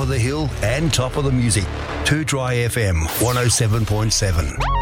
of the hill and top of the music. 2 Dry FM 107.7.